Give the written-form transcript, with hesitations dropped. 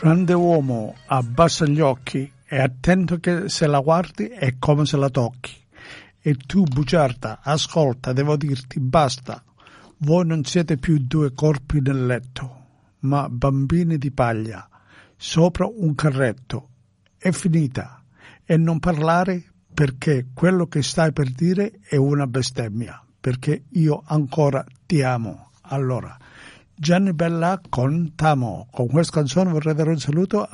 Grande uomo, abbassa gli occhi, è attento che se la guardi è come se la tocchi. E tu, bugiarda, ascolta, devo dirti, basta. Voi non siete più due corpi nel letto, ma bambini di paglia, sopra un carretto. È finita. E non parlare perché quello che stai per dire è una bestemmia, perché io ancora ti amo. Allora, Gianni Bella con T'amo. Con questa canzone vorrei dare un saluto